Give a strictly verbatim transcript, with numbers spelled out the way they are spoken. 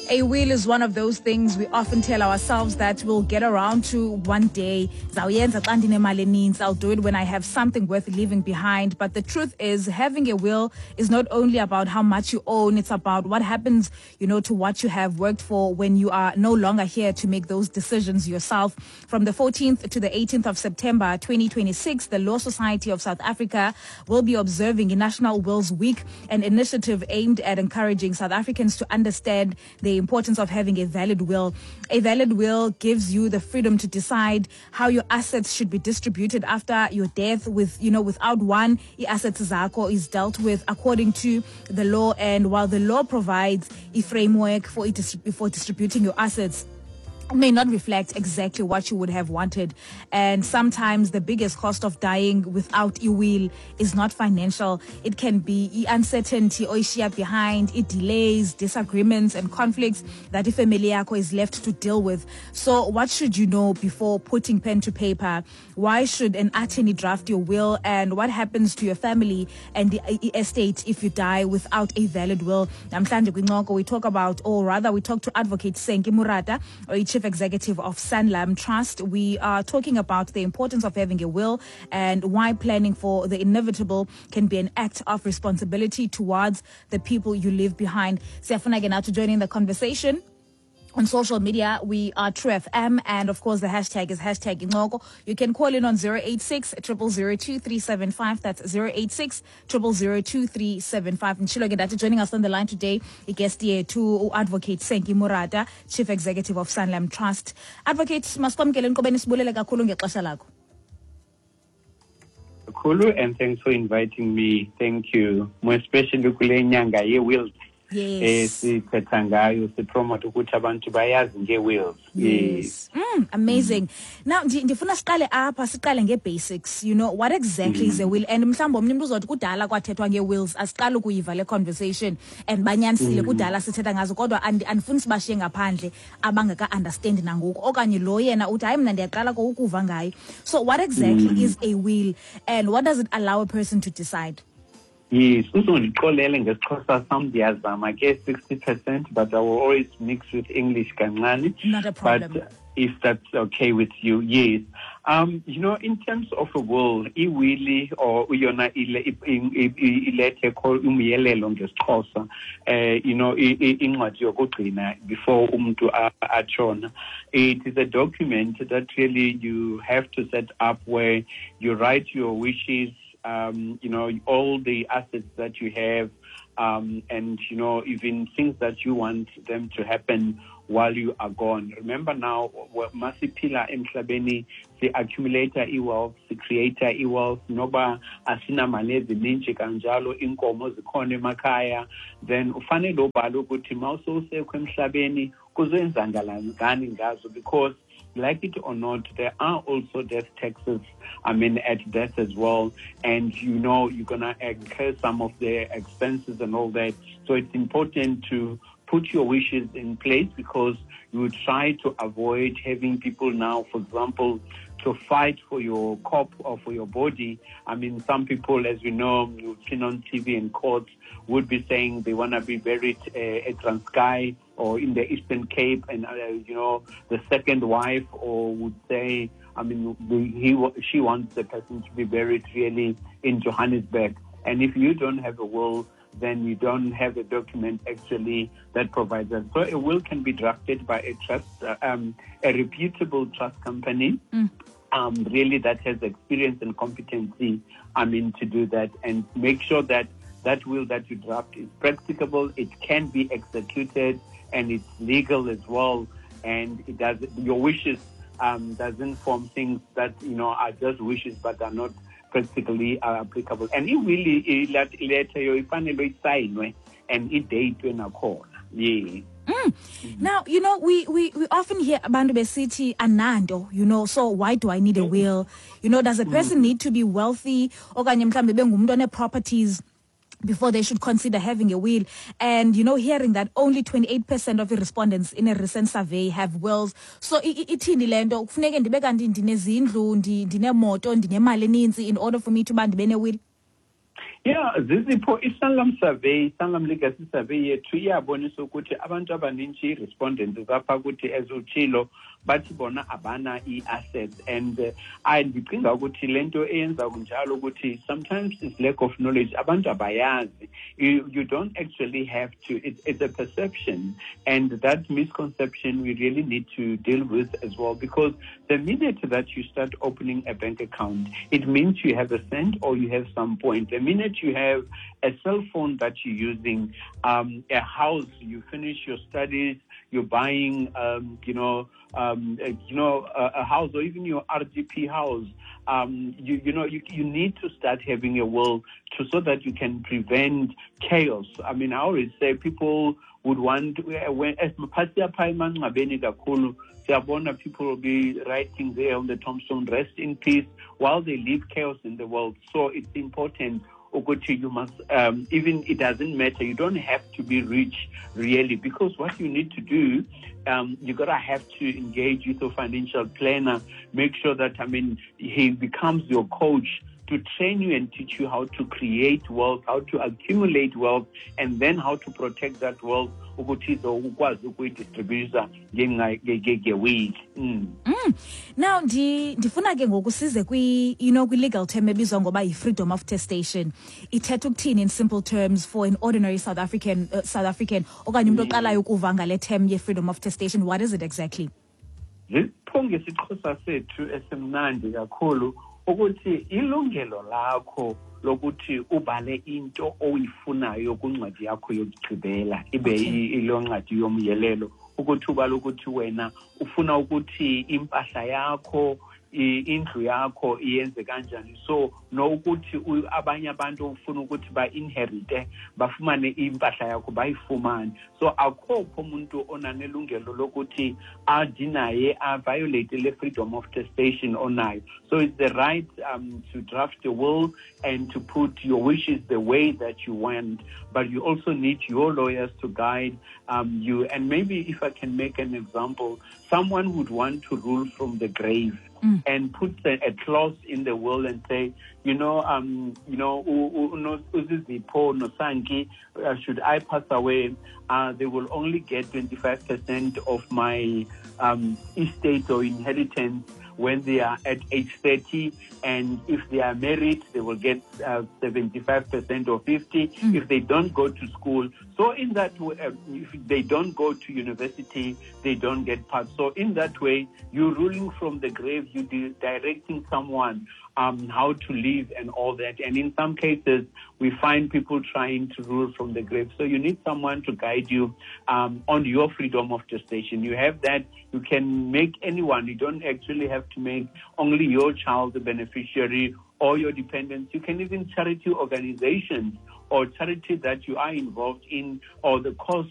A will is one of those things we often tell ourselves that we'll get around to one day. I'll do it when I have something worth leaving behind. But the truth is, having a will is not only about how much you own, it's about what happens, you know, to what you have worked for when you are no longer here to make those decisions yourself. From the fourteenth to the eighteenth of September twenty twenty-six, the Law Society of South Africa will be observing a National Wills Week, an initiative aimed at encouraging South Africans to understand the importance of having a valid will. A valid will gives you the freedom to decide how your assets should be distributed after your death. With, you know, without one, the assets zakho is dealt with according to the law. And while the law provides a framework for it for distributing your assets, may not reflect exactly what you would have wanted. And sometimes the biggest cost of dying without a will is not financial. It can be uncertainty or issue behind, it delays, disagreements and conflicts that the family yako is left to deal with. So what should you know before putting pen to paper? Why should an attorney draft your will? And what happens to your family and the estate if you die without a valid will? We talk about, or rather we talk to Advocate Senki Murata, or Chief Executive of Sanlam Trust. We are talking about the importance of having a will and why planning for the inevitable can be an act of responsibility towards the people you leave behind. Siyafuna ke now to join in the conversation. On social media, we are True F M, and of course the hashtag is hashtag Ingoko. You can call in on zero eight six, zero zero zero, two three seven five. That's zero eight six, zero zero zero, two three seven five. And Shilo Gedati joining us on the line today, a guest here to Advocate Senki Murata, Chief Executive of Sanlam Trust. Advocate, maskwamkele nkobeni sibulele kakhulu ngexesha lakho. Kulu, and thanks for inviting me. Thank you. More especially kule nyanga ye wills. Yes. Yes. Yes. Mm, amazing. Mm. Now, ndifuna siqale apha siqale nge-basics. You know, what exactly mm. is a will? And mhlawumbe omnye umuntu uzothi kudala kwathethwa nge-wills, asiqala ukuyiva le conversation and banyanisile kudala sithetha ngazo kodwa andifuni sibashiye ngaphandle abangaka-understand nangoku okanye lo yena uthi hayi mna ndiyaqala ko ukuva ngayo. So what exactly mm. is a will, and what does it allow a person to decide? Yes, uzondiqolele ngesixhosa sam ndiyazama ke sixty percent, but I will always mix with English kancane. Not a problem. But if that's okay with you, yes. Um, you know, in terms of a will, iwili or uyona ilethe called umyelelo ngesixhosa, eh you know, incwadi yokugcina before umuntu atshona. It is a document that really you have to set up where you write your wishes, Um, you know, all the assets that you have, um, and, you know, even things that you want them to happen while you are gone. Remember now, masipila emhlabeni, the accumulator e-wealth, the creator e-wealth, noba asina malezi ninchi kanjalo, inkomo zikhona emakhaya, then ufanele ubalo ukuthi mawusewusekho emhlabeni kuzoyenza ngani ngazo, because like it or not, there are also death taxes, I mean, at death as well. And, you know, you're going to incur some of the expenses and all that. So it's important to put your wishes in place, because you try to avoid having people now, for example, to fight for your corp or for your body. I mean, some people, as we know, you've seen on T V and courts, would be saying they want to be buried uh, at Transkei or in the Eastern Cape, and, uh, you know, the second wife or would say, I mean, the, he she wants the person to be buried really in Johannesburg. And if you don't have a will, then you don't have a document actually that provides that. So a will can be drafted by a trust, uh, um, a reputable trust company, mm. um, really that has experience and competency, I mean, to do that, and make sure that that will that you draft is practicable, it can be executed, and it's legal as well, and it does your wishes um, doesn't form things that, you know, are just wishes but are not practically uh, applicable. And it really later you finally sign and it date when a call. Yeah. Mm. Mm-hmm. Now, you know, we, we, we often hear abantu besithi anando, you know, so why do I need a will? You know, does a person mm. need to be wealthy okanye mhlambe bengumuntu one properties before they should consider having a will? And, you know, hearing that only twenty-eight percent of the respondents in a recent survey have wills. So, ithini lento kufuneka ndibe kanti ndinezindlu, ndinemoto, ndinemali eninzi in order for me to ba ndibe ne will? Yeah, zizipho iSanlam survey, Sanlam legacy survey yethu iyabonisa ukuthi abantu abaninji respondents apha ukuthi ezutshilo bathi bona abana i-assets, and uh, andicinga ukuthi lento eyenza kunjalo ukuthi sometimes it's lack of knowledge. Abantu abayazi. You, you don't actually have to, it, it's a perception, and that misconception we really need to deal with as well, because the minute that you start opening a bank account, it means you have a cent or you have some point. The minute you have a cell phone that you're using, um, a house, you finish your studies, you're buying, um, you know, um, uh, you know, a, a house, or even your R D P house. Um, you, you know, you, you need to start having a will to, so that you can prevent chaos. I mean, I always say people would want, when as people will be writing there on the tombstone, rest in peace, while they leave chaos in the world. So it's important. You must, um, even it doesn't matter. You don't have to be rich, really, because what you need to do, um, you gotta have to engage with a financial planner. Make sure that, I mean, he becomes your coach to train you and teach you how to create wealth, how to accumulate wealth, and then how to protect that wealth. Mm. Now ndifuna ke ngoku size kwi you know kwi legal term ebizwa ngoba yi freedom of testation. Ithetha ukuthini in simple terms for an ordinary South African uh, South African okanye umuntu oqalayo ukuva ngale term ye freedom of testation? What is it exactly? Ziphonge isixhosa sethu esemnandi kakhulu ukuthi ilungelo lakho lokuthi ubale into oyifunayo kuncwadi yakho yokugqibela ibe ilo ncwadi yomyelelo, ukuthi ubale ukuthi wena ufuna ukuthi impahla yakho indlu yakho iyenze kanjani, so no ukuthi abanye abantu ufuna ukuthi ba inherite bafumane impahla yakho bayifumane. So akukho umuntu onanelungelo lokuthi adinaye a violate le freedom of testation onayo. So it's the right um, to draft a will and to put your wishes the way that you want, but you also need your lawyers to guide um, you. And maybe if I can make an example, someone would want to rule from the grave. Mm. And put a, a clause in the will and say, you know, um, you know, uh, should I pass away, uh, they will only get twenty-five percent of my um, estate or inheritance when they are at age thirty, and if they are married, they will get uh, seventy-five percent or fifty. Mm. If they don't go to school, so in that way, uh, if they don't go to university, they don't get part. So in that way, you're ruling from the grave, you're directing someone um, how to live and all that. And in some cases, we find people trying to rule from the grave. So you need someone to guide you um, on your freedom of gestation. You have that. You can make anyone. You don't actually have to make only your child the beneficiary or your dependents. You can even charity organizations or charity that you are involved in, or the cause